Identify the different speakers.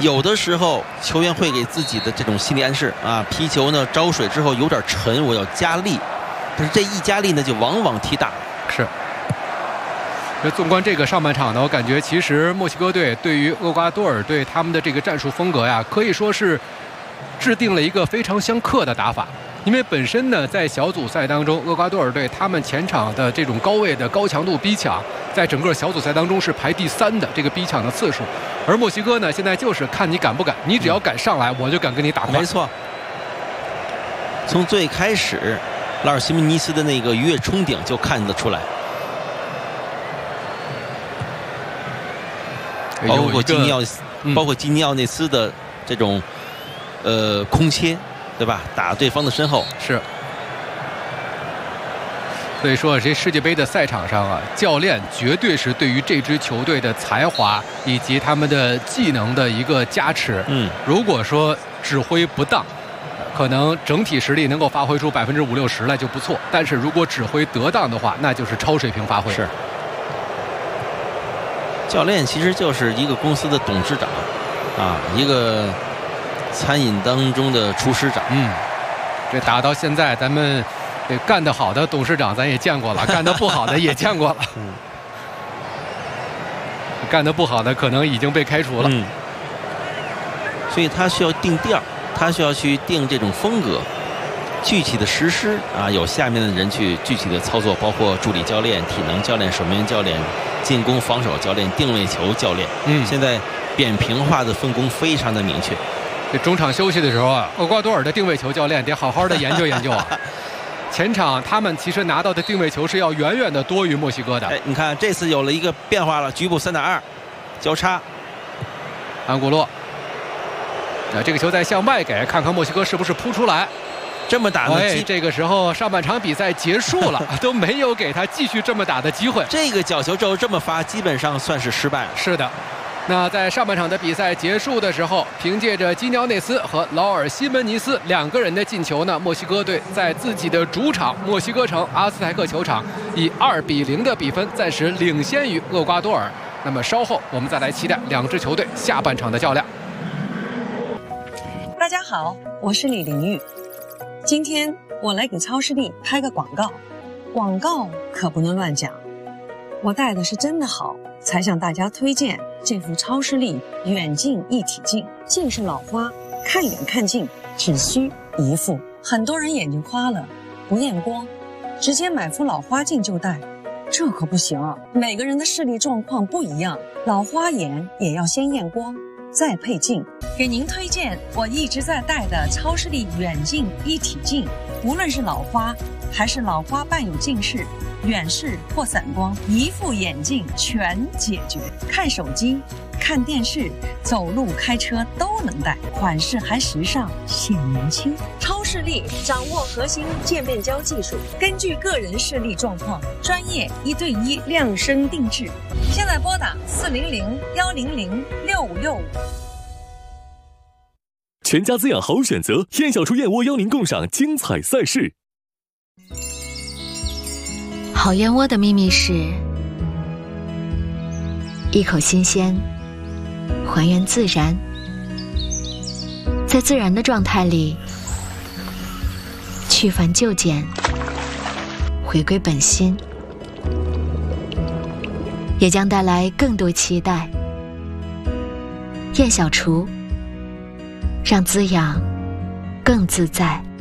Speaker 1: 有的时候球员会给自己的这种心理暗示啊，皮球呢招水之后有点沉，我要加力，但是这一加力呢就往往踢大。
Speaker 2: 是。纵观这个上半场呢，我感觉其实墨西哥队对于厄瓜多尔队他们的这个战术风格呀，可以说是制定了一个非常相克的打法。因为本身呢，在小组赛当中，厄瓜多尔队他们前场的这种高位的高强度逼抢，在整个小组赛当中是排第3的这个逼抢的次数。而墨西哥呢，现在就是看你敢不敢，你只要敢上来，我就敢跟你打快。
Speaker 1: 没错。从最开始，拉尔西门尼斯的那个鱼跃冲顶就看得出来。包括基尼奥内斯的这种空切，对吧？打对方的身后
Speaker 2: 是。所以说，这世界杯的赛场上啊，教练绝对是对于这支球队的才华以及他们的技能的一个加持。如果说指挥不当，可能整体实力能够发挥出50%、60%来就不错。但是如果指挥得当的话，那就是超水平发挥。
Speaker 1: 是。教练其实就是一个公司的董事长啊，一个餐饮当中的厨师长。
Speaker 2: 这打到现在，咱们干得好的董事长咱也见过了，干得不好的也见过了。干得不好的可能已经被开除了。
Speaker 1: 所以他需要定调，他需要去定这种风格，具体的实施啊，有下面的人去具体的操作，包括助理教练、体能教练、守门员教练、进攻防守教练、定位球教练。现在扁平化的分工非常的明确。
Speaker 2: 这中场休息的时候啊，厄瓜多尔的定位球教练得好好的研究研究啊。前场他们其实拿到的定位球是要远远的多于墨西哥的。
Speaker 1: 你看这次有了一个变化了，局部3.2交叉，
Speaker 2: 安古洛。这个球再向外给，看看墨西哥是不是扑出来。
Speaker 1: 这么打呢？
Speaker 2: 这个时候上半场比赛结束了，都没有给他继续这么打的机会。
Speaker 1: 这个角球之后这么发，基本上算是失败了。
Speaker 2: 是的。那在上半场的比赛结束的时候，凭借着基尼奥内斯和劳尔西门尼斯2个人的进球呢，墨西哥队在自己的主场墨西哥城阿斯泰克球场以2-0的比分暂时领先于厄瓜多尔。那么稍后我们再来期待2支球队下半场的较量。
Speaker 3: 大家好，我是李玲玉。今天我来给超视力拍个广告，广告可不能乱讲。我戴的是真的好，才向大家推荐这副超视力远近一体镜。近视老花，看远看近只需一副。很多人眼睛花了不验光，直接买副老花镜就戴，这可不行啊！每个人的视力状况不一样，老花眼也要先验光再配镜。给您推荐我一直在戴的超视力远近一体镜，无论是老花还是老花伴有近视、远视或散光，一副眼镜全解决。看手机、看电视、走路、开车都能戴，款式还时尚显年轻。超视力掌握核心渐变焦技术，根据个人视力状况，专业1对1量身定制。现在拨打400-100-6565。
Speaker 4: 全家滋养好选择，燕小厨燕窝邀您共赏精彩赛事。
Speaker 5: 好燕窝的秘密是一口新鲜，还原自然，在自然的状态里去繁就简，回归本心，也将带来更多期待。燕小厨，让滋养更自在。